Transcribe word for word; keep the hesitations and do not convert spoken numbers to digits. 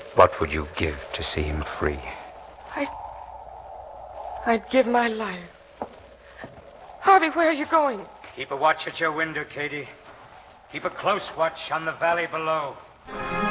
What would you give to see him free? I... I'd give my life. Harvey, where are you going? Keep a watch at your window, Katie. Keep a close watch on the valley below.